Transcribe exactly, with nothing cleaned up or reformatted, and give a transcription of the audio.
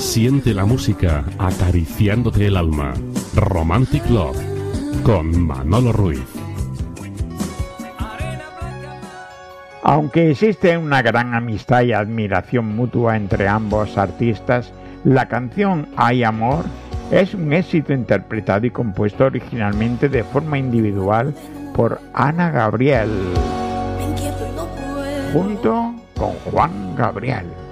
Siente la música acariciándote el alma. Romantic Love con Manolo Ruiz. Aunque existe una gran amistad y admiración mutua entre ambos artistas, la canción Hay Amor es un éxito interpretado y compuesto originalmente de forma individual por Ana Gabriel, junto con Juan Gabriel.